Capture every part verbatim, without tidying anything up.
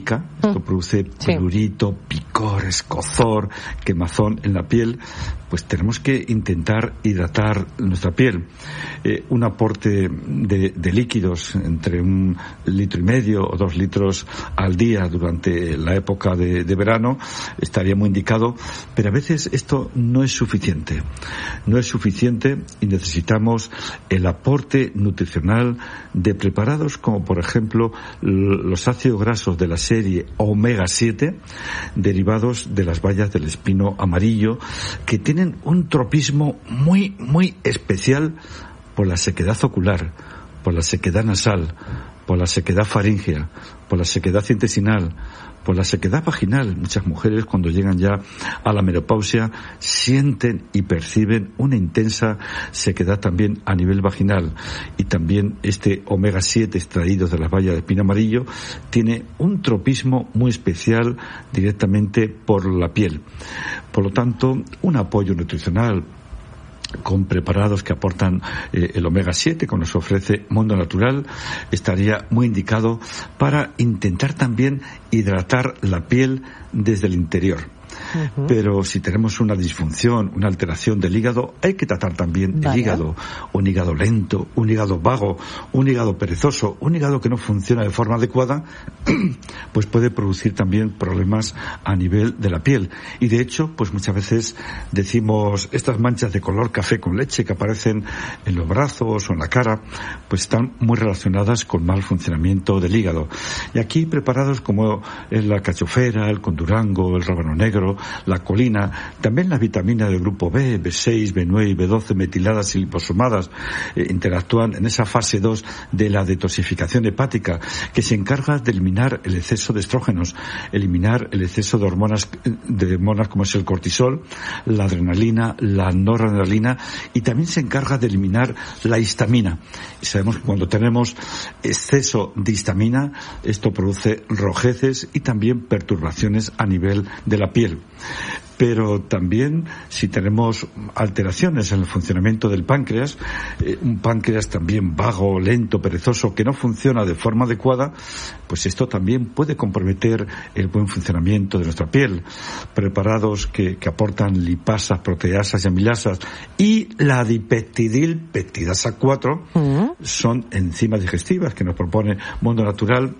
pica, esto produce prurito, picor, escozor, quemazón en la piel, pues tenemos que intentar hidratar nuestra piel. Eh, un aporte de, de líquidos entre un litro y medio o dos litros al día durante la época de, de verano estaría muy indicado, pero a veces esto no es suficiente. No es suficiente y necesitamos el aporte nutricional de preparados como por ejemplo los ácidos grasos de la serie omega siete derivados de las bayas del espino amarillo, que tienen un tropismo muy, muy especial por la sequedad ocular, por la sequedad nasal, por la sequedad faríngea, por la sequedad intestinal, por la sequedad vaginal. Muchas mujeres cuando llegan ya a la menopausia sienten y perciben una intensa sequedad también a nivel vaginal, y también este omega siete extraído de las bayas de espino amarillo tiene un tropismo muy especial directamente por la piel. Por lo tanto, un apoyo nutricional con preparados que aportan eh, el omega siete, como nos ofrece Mundo Natural, estaría muy indicado para intentar también hidratar la piel desde el interior. Uh-huh. Pero si tenemos una disfunción, una alteración del hígado, hay que tratar también Vaya. el hígado. Un hígado lento, un hígado vago, un hígado perezoso, un hígado que no funciona de forma adecuada, pues puede producir también problemas a nivel de la piel. Y de hecho, pues muchas veces decimos estas manchas de color café con leche que aparecen en los brazos o en la cara, pues están muy relacionadas con mal funcionamiento del hígado. Y aquí preparados como es la cachofera, el condurango, el rábano negro, la colina, también las vitaminas del grupo B, B seis, B nueve y B doce metiladas y liposomadas eh, interactúan en esa fase dos de la detoxificación hepática, que se encarga de eliminar el exceso de estrógenos, eliminar el exceso de hormonas, de hormonas como es el cortisol, la adrenalina, la noradrenalina, y también se encarga de eliminar la histamina. Y sabemos que cuando tenemos exceso de histamina, esto produce rojeces y también perturbaciones a nivel de la piel. Pero también si tenemos alteraciones en el funcionamiento del páncreas, eh, un páncreas también vago, lento, perezoso, que no funciona de forma adecuada, pues esto también puede comprometer el buen funcionamiento de nuestra piel. Preparados que, que aportan lipasas, proteasas y amilasas y la dipeptidil peptidasa cuatro uh-huh. son enzimas digestivas que nos propone Mundo Natural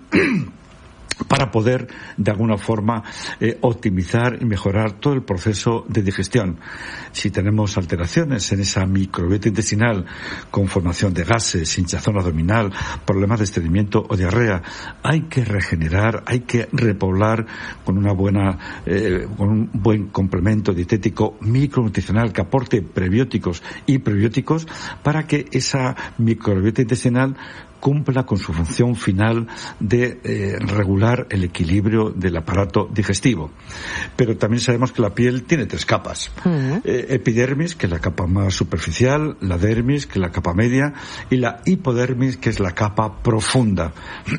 para poder, de alguna forma, eh, optimizar y mejorar todo el proceso de digestión. Si tenemos alteraciones en esa microbiota intestinal, con formación de gases, hinchazón abdominal, problemas de estreñimiento o diarrea, hay que regenerar, hay que repoblar con una buena, eh, con un buen complemento dietético micronutricional que aporte prebióticos y prebióticos para que esa microbiota intestinal cumpla con su función final de eh, regular el equilibrio del aparato digestivo. Pero también sabemos que la piel tiene tres capas. Uh-huh. Eh, epidermis, que es la capa más superficial, la dermis, que es la capa media, y la hipodermis, que es la capa profunda.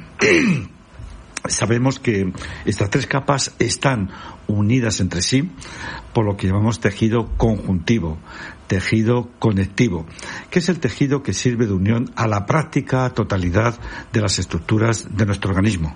Sabemos que estas tres capas están unidas entre sí por lo que llamamos tejido conjuntivo, tejido conectivo, que es el tejido que sirve de unión a la práctica totalidad de las estructuras de nuestro organismo.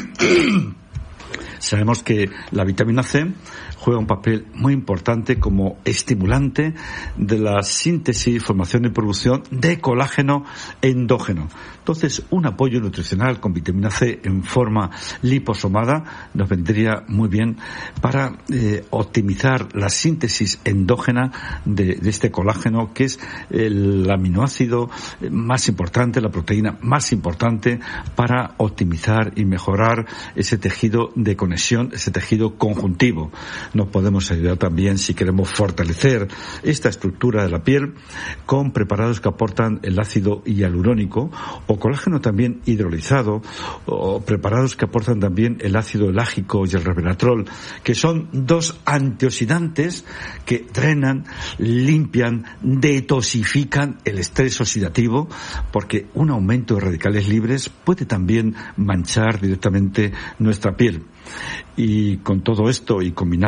Sabemos que la vitamina C juega un papel muy importante como estimulante de la síntesis, formación y producción de colágeno endógeno. Entonces, un apoyo nutricional con vitamina C en forma liposomada nos vendría muy bien para eh, optimizar la síntesis endógena de, de este colágeno, que es el aminoácido más importante, la proteína más importante para optimizar y mejorar ese tejido de conexión, ese tejido conjuntivo. Nos podemos ayudar también, si queremos fortalecer esta estructura de la piel, con preparados que aportan el ácido hialurónico o colágeno también hidrolizado, o preparados que aportan también el ácido elágico y el resveratrol, que son dos antioxidantes que drenan, limpian, detoxifican el estrés oxidativo, porque un aumento de radicales libres puede también manchar directamente nuestra piel. Y con todo esto y combinado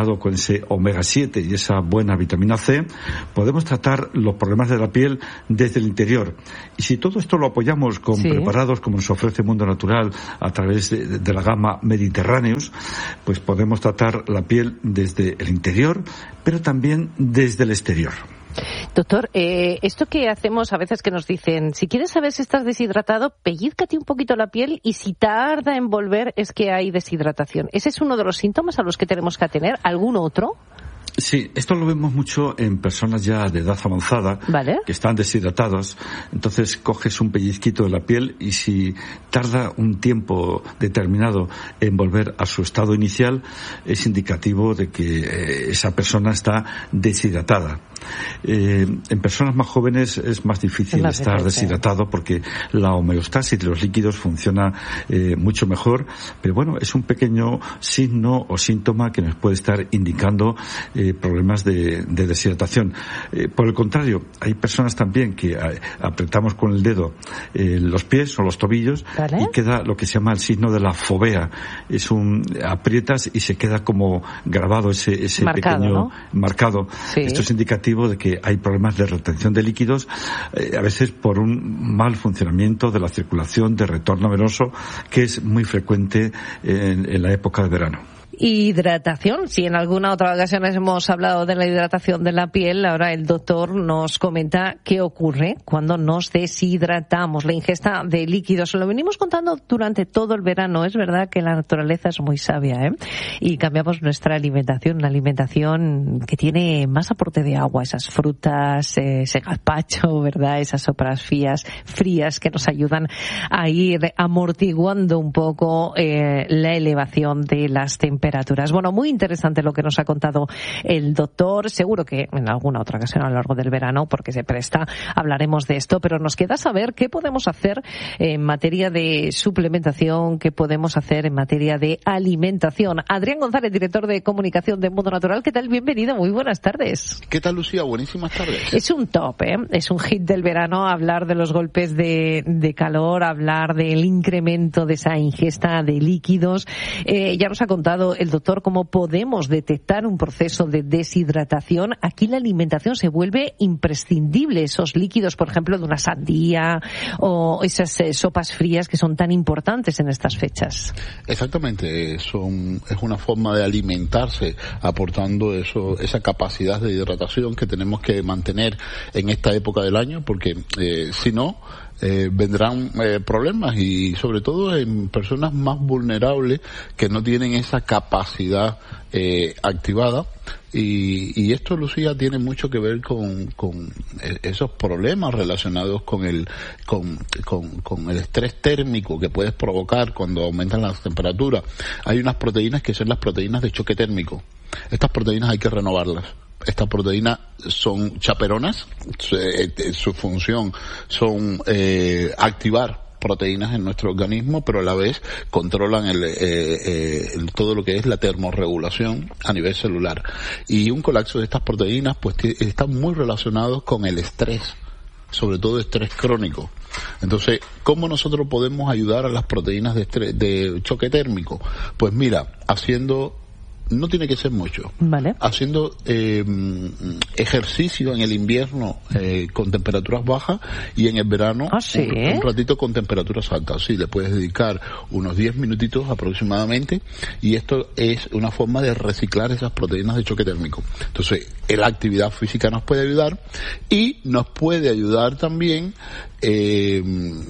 combinado con ese omega siete y esa buena vitamina C, podemos tratar los problemas de la piel desde el interior. Y si todo esto lo apoyamos con sí. preparados como nos ofrece Mundo Natural a través de, de la gama Mediterráneos, pues podemos tratar la piel desde el interior, pero también desde el exterior. Doctor, eh, esto que hacemos a veces que nos dicen, si quieres saber si estás deshidratado, pellízcate un poquito la piel y si tarda en volver es que hay deshidratación. ¿Ese es uno de los síntomas a los que tenemos que atener? ¿Algún otro? Sí, esto lo vemos mucho en personas ya de edad avanzada, ¿vale?, que están deshidratadas. Entonces coges un pellizquito de la piel y si tarda un tiempo determinado en volver a su estado inicial, es indicativo de que eh, esa persona está deshidratada. Eh, en personas más jóvenes es más difícil es estar deshidratado porque la homeostasis de los líquidos funciona eh, mucho mejor, pero bueno, es un pequeño signo o síntoma que nos puede estar indicando eh, problemas de, de deshidratación. Eh, por el contrario, hay personas también que eh, apretamos con el dedo eh, los pies o los tobillos, ¿vale?, y queda lo que se llama el signo de la fovea. Es un aprietas y se queda como grabado ese, ese marcado, pequeño ¿no? marcado. Sí. Esto es indicativo de que hay problemas de retención de líquidos, eh, a veces por un mal funcionamiento de la circulación, de retorno venoso, que es muy frecuente en, en la época de verano. Hidratación. Si en alguna otra ocasión hemos hablado de la hidratación de la piel, ahora el doctor nos comenta qué ocurre cuando nos deshidratamos, la ingesta de líquidos. Lo venimos contando durante todo el verano. Es verdad que la naturaleza es muy sabia, ¿eh? Y cambiamos nuestra alimentación, una alimentación que tiene más aporte de agua, esas frutas, ese gazpacho, ¿verdad? Esas sopas frías, frías que nos ayudan a ir amortiguando un poco eh, la elevación de las temperaturas. Bueno, muy interesante lo que nos ha contado el doctor. Seguro que en alguna otra ocasión a lo largo del verano, porque se presta, hablaremos de esto, pero nos queda saber qué podemos hacer en materia de suplementación, qué podemos hacer en materia de alimentación. Adrián González, director de comunicación de Mundo Natural, ¿qué tal? Bienvenido, muy buenas tardes. ¿Qué tal, Lucía? Buenísimas tardes. Es un top, ¿eh? Es un hit del verano hablar de los golpes de, de calor, hablar del incremento de esa ingesta de líquidos. Eh, ya nos ha contado el doctor cómo podemos detectar un proceso de deshidratación. Aquí la alimentación se vuelve imprescindible. Esos líquidos, por ejemplo, de una sandía o esas eh, sopas frías que son tan importantes en estas fechas. Exactamente, son, es una forma de alimentarse aportando eso, esa capacidad de hidratación que tenemos que mantener en esta época del año, porque eh, si no, Eh, vendrán eh, problemas y sobre todo en personas más vulnerables que no tienen esa capacidad eh, activada y, y esto, Lucía, tiene mucho que ver con, con esos problemas relacionados con el con, con, con el estrés térmico que puedes provocar cuando aumentan las temperaturas. Hay unas proteínas que son las proteínas de choque térmico. Estas proteínas hay que renovarlas. Estas proteínas son chaperonas, su, su función son eh, activar proteínas en nuestro organismo, pero a la vez controlan el, eh, eh, el, todo lo que es la termorregulación a nivel celular. Y un colapso de estas proteínas pues t- están muy relacionados con el estrés, sobre todo estrés crónico. Entonces, ¿cómo nosotros podemos ayudar a las proteínas de, estrés, de choque térmico? Pues mira, haciendo... No tiene que ser mucho. Vale. Haciendo eh, ejercicio en el invierno eh, con temperaturas bajas y en el verano ¿Ah, sí? un, un ratito con temperaturas altas. Sí, le puedes dedicar unos diez minutitos aproximadamente y esto es una forma de reciclar esas proteínas de choque térmico. Entonces, la actividad física nos puede ayudar y nos puede ayudar también eh,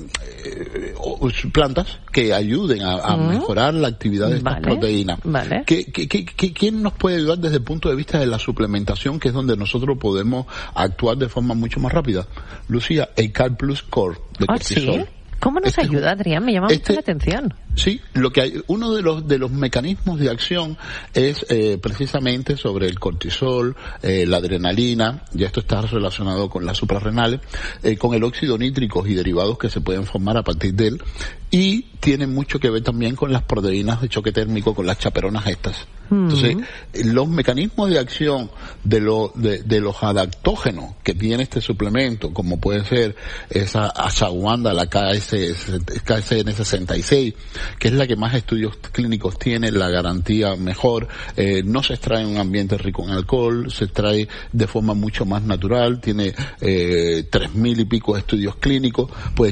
eh, plantas que ayuden a, a mm. mejorar la actividad de estas vale. proteínas. Vale. ¿Qué, qué, qué, qué, ¿Quién nos puede ayudar desde el punto de vista de la suplementación, que es donde nosotros podemos actuar de forma mucho más rápida? Lucía, el Cal Plus Core de ¿Ah, cortisol. ¿sí? ¿Cómo nos este, ayuda, Adrián? Me llama este, mucho la atención. Sí, lo que hay, uno de los de los mecanismos de acción es eh, precisamente sobre el cortisol, eh, la adrenalina, ya esto está relacionado con las suprarrenales, eh, con el óxido nítrico y derivados que se pueden formar a partir de él, y tiene mucho que ver también con las proteínas de choque térmico, con las chaperonas estas. Entonces, los mecanismos de acción de, lo, de, de los adaptógenos que tiene este suplemento, como puede ser esa ashwagandha, la K S N sesenta y seis, que es la que más estudios clínicos tiene, la garantía mejor, eh, no se extrae en un ambiente rico en alcohol, se extrae de forma mucho más natural, tiene eh, tres mil y pico estudios clínicos, pues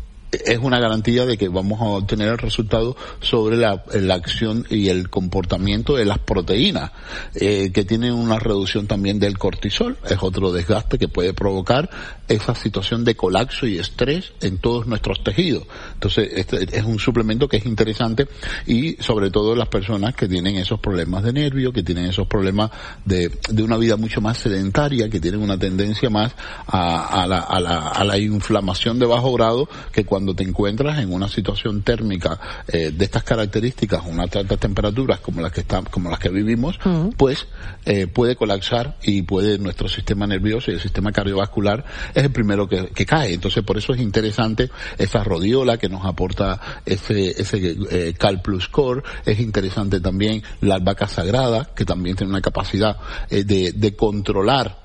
es una garantía de que vamos a obtener el resultado sobre la, la acción y el comportamiento de las proteínas, eh, que tienen una reducción también del cortisol, es otro desgaste que puede provocar esa situación de colapso y estrés en todos nuestros tejidos. Entonces, este es un suplemento que es interesante, y sobre todo las personas que tienen esos problemas de nervio, que tienen esos problemas de, de una vida mucho más sedentaria, que tienen una tendencia más a, a, la, a, la, a la inflamación de bajo grado, que cuando Cuando te encuentras en una situación térmica eh, de estas características, unas altas temperaturas como las que están, como las que vivimos, uh-huh. pues eh, puede colapsar y puede nuestro sistema nervioso y el sistema cardiovascular es el primero que, que cae. Entonces, por eso es interesante esa rodiola que nos aporta ese ese eh, Cal Plus Core. Es interesante también la albahaca sagrada, que también tiene una capacidad eh, de, de controlar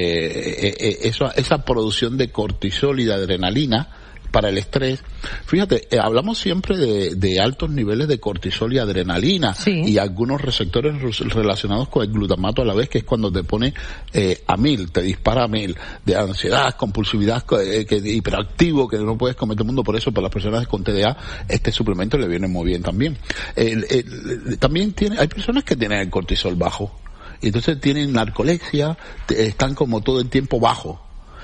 eh, eh, esa, esa producción de cortisol y de adrenalina para el estrés. Fíjate, eh, hablamos siempre de, de altos niveles de cortisol y adrenalina, sí, y algunos receptores relacionados con el glutamato a la vez, que es cuando te pone eh, a mil, te dispara a mil, de ansiedad, compulsividad, eh, que hiperactivo, que no puedes cometer mundo. Por eso, para las personas con T D A, este suplemento le viene muy bien también. El, el, también tiene, hay personas que tienen el cortisol bajo, y entonces tienen narcolepsia, están como todo el tiempo bajo.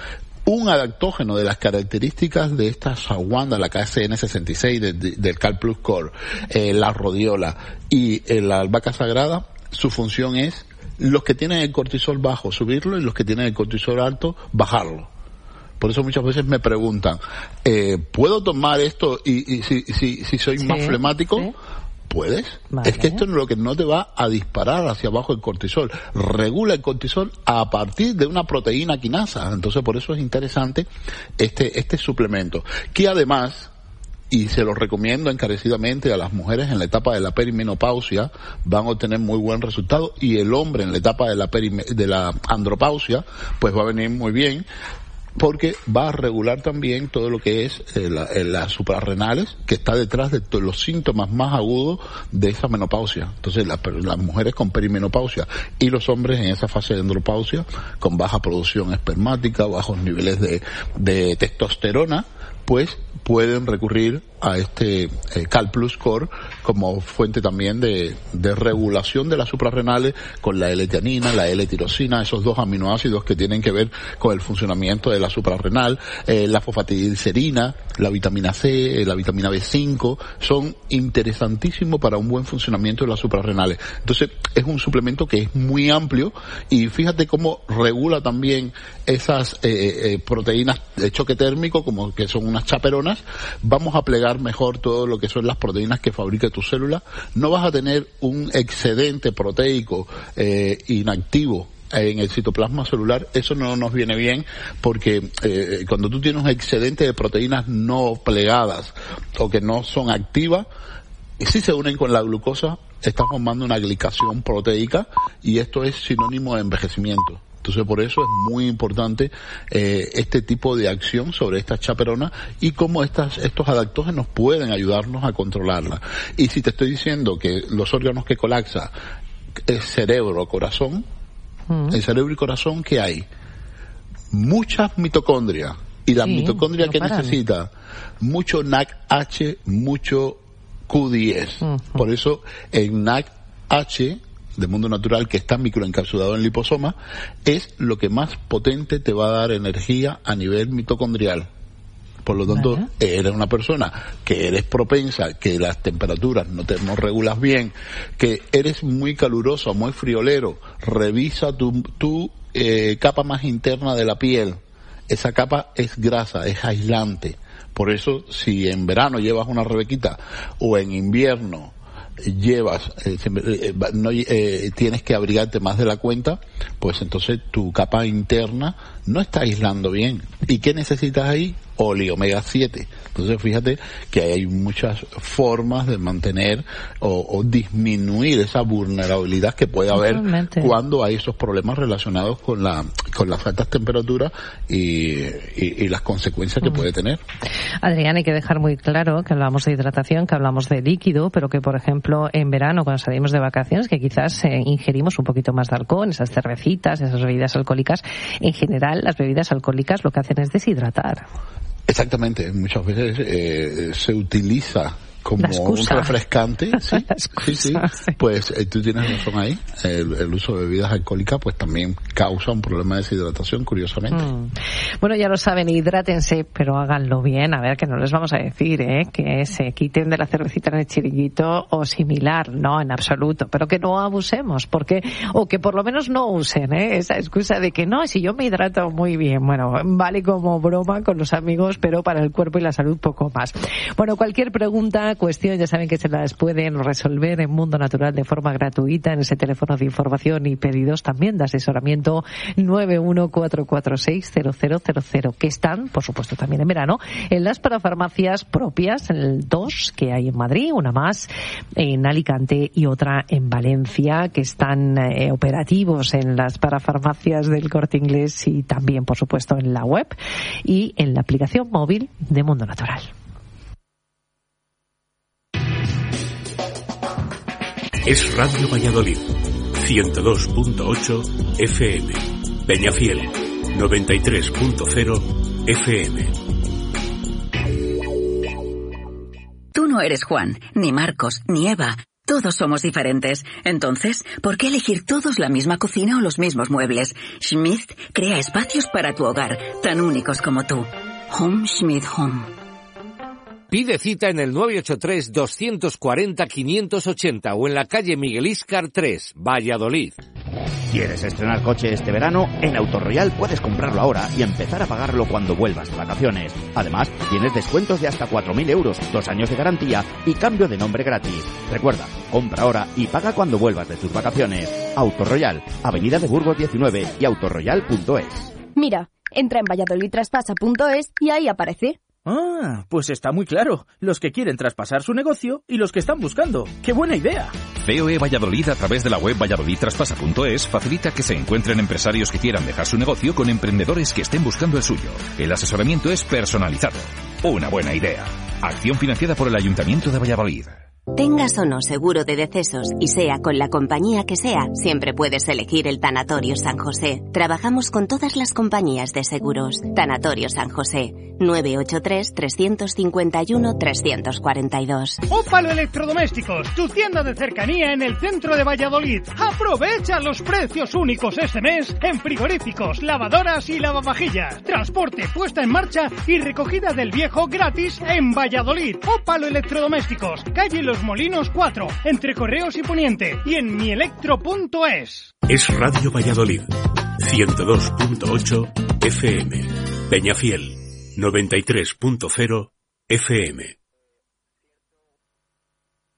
Un adaptógeno de las características de esta ashwagandha, la K S N sesenta y seis de, de, del Cal Plus Core, eh, la rodiola y eh, la albahaca sagrada, su función es los que tienen el cortisol bajo subirlo y los que tienen el cortisol alto bajarlo. Por eso muchas veces me preguntan, eh, ¿puedo tomar esto y, y si, si, si soy sí, más flemático? ¿Sí? Puedes. Vale. Es que esto es lo que no te va a disparar hacia abajo el cortisol. Regula el cortisol a partir de una proteína quinasa. Entonces, por eso es interesante este este suplemento, que además, y se lo recomiendo encarecidamente a las mujeres en la etapa de la perimenopausia, van a obtener muy buen resultado, y el hombre en la etapa de la perime, de la andropausia, pues va a venir muy bien, porque va a regular también todo lo que es eh, la, eh, las suprarrenales, que está detrás de todos los síntomas más agudos de esa menopausia. Entonces, la, las mujeres con perimenopausia y los hombres en esa fase de andropausia, con baja producción espermática, bajos niveles de, de testosterona, pues pueden recurrir a este eh, Cal Plus Core como fuente también de, de regulación de las suprarrenales, con la L-teanina, la L-tirosina, esos dos aminoácidos que tienen que ver con el funcionamiento de la suprarrenal, eh, la fosfatidilcerina, la vitamina C, eh, la vitamina B cinco, son interesantísimos para un buen funcionamiento de las suprarrenales. Entonces, es un suplemento que es muy amplio, y fíjate cómo regula también esas eh, eh, proteínas de choque térmico, como que son unas chaperonas. Vamos a plegar mejor todo lo que son las proteínas que fabrica tu célula. No vas a tener un excedente proteico eh, inactivo en el citoplasma celular. Eso no nos viene bien, porque eh, cuando tú tienes un excedente de proteínas no plegadas o que no son activas, y si se unen con la glucosa, estás formando una glicación proteica, y esto es sinónimo de envejecimiento. Entonces, por eso es muy importante eh, este tipo de acción sobre estas chaperonas, y cómo estas, estos adaptógenos pueden ayudarnos a controlarla. Y si te estoy diciendo que los órganos que colapsan es cerebro, corazón, uh-huh. el cerebro y corazón, ¿qué hay? Muchas mitocondrias. Y la sí, mitocondria no que paran. Necesita mucho N A C H, mucho Q diez. Uh-huh. Por eso en N A C H de mundo natural, que está microencapsulado en liposoma, es lo que más potente te va a dar energía a nivel mitocondrial. Por lo tanto, ¿vale? Eres una persona que eres propensa, que las temperaturas no te no regulas bien, que eres muy caluroso, muy friolero, revisa tu, tu eh, capa más interna de la piel. Esa capa es grasa, es aislante. Por eso, si en verano llevas una rebequita, o en invierno llevas, eh, eh, no, eh, tienes que abrigarte más de la cuenta, pues entonces tu capa interna no está aislando bien. ¿Y qué necesitas ahí? Oli omega siete. Entonces fíjate que hay muchas formas de mantener o, o disminuir esa vulnerabilidad que puede haber Totalmente. Cuando hay esos problemas relacionados con la con las altas temperaturas y, y, y las consecuencias que uh-huh. puede tener. Adrián, hay que dejar muy claro que hablamos de hidratación, que hablamos de líquido, pero que por ejemplo en verano cuando salimos de vacaciones que quizás eh, ingerimos un poquito más de alcohol, esas cervecitas, esas bebidas alcohólicas, en general las bebidas alcohólicas lo que hacen es deshidratar. Exactamente, muchas veces eh, se utiliza como un refrescante, sí, sí, sí, sí, pues eh, tú tienes razón ahí, el, el uso de bebidas alcohólicas pues también causa un problema de deshidratación, curiosamente. Mm. Bueno, ya lo saben, hidrátense, pero háganlo bien, a ver, que no les vamos a decir, ¿eh? Que se quiten de la cervecita en el chiringuito o similar, no, en absoluto, pero que no abusemos, porque, o que por lo menos no usen, ¿eh? Esa excusa de que no, si yo me hidrato muy bien, bueno, vale como broma con los amigos, pero para el cuerpo y la salud poco más. Bueno, cualquier pregunta, cuestión, ya saben que se las pueden resolver en Mundo Natural de forma gratuita en ese teléfono de información y pedidos también de asesoramiento nueve uno cuatro cuatro seis cero cero cero cero, que están, por supuesto, también en verano en las parafarmacias propias, el dos que hay en Madrid, una más en Alicante y otra en Valencia, que están eh, operativos en las parafarmacias del Corte Inglés y también, por supuesto, en la web y en la aplicación móvil de Mundo Natural. Es Radio Valladolid, ciento dos punto ocho F M, Peñafiel, noventa y tres punto cero F M. Tú no eres Juan, ni Marcos, ni Eva. Todos somos diferentes. Entonces, ¿por qué elegir todos la misma cocina o los mismos muebles? Schmidt crea espacios para tu hogar, tan únicos como tú. Home Schmidt Home. Pide cita en el nueve ocho tres, dos cuatro cero, cinco ocho cero o en la calle Miguel Íscar tres, Valladolid. ¿Quieres estrenar coche este verano? En Autoroyal puedes comprarlo ahora y empezar a pagarlo cuando vuelvas de vacaciones. Además, tienes descuentos de hasta cuatro mil euros, dos años de garantía y cambio de nombre gratis. Recuerda, compra ahora y paga cuando vuelvas de tus vacaciones. Autoroyal, Avenida de Burgos diecinueve y autoroyal punto es. Mira, entra en valladolid traspasa punto es y ahí aparece. Ah, pues está muy claro. Los que quieren traspasar su negocio y los que están buscando. ¡Qué buena idea! C O E Valladolid, a través de la web valladolid traspasa punto es, facilita que se encuentren empresarios que quieran dejar su negocio con emprendedores que estén buscando el suyo. El asesoramiento es personalizado. Una buena idea. Acción financiada por el Ayuntamiento de Valladolid. Tengas o no seguro de decesos y sea con la compañía que sea, siempre puedes elegir el Tanatorio San José. Trabajamos con todas las compañías de seguros. Tanatorio San José, nueve ocho tres, tres cinco uno, tres cuatro dos. Ópalo Electrodomésticos, tu tienda de cercanía en el centro de Valladolid. Aprovecha los precios únicos este mes en frigoríficos, lavadoras y lavavajillas. Transporte, puesta en marcha y recogida del viejo gratis en Valladolid. Ópalo Electrodomésticos, calle Los Molinos cuatro, entre Correos y Poniente, y en mielectro punto es. Es Radio Valladolid, ciento dos punto ocho F M, Peñafiel, noventa y tres punto cero F M.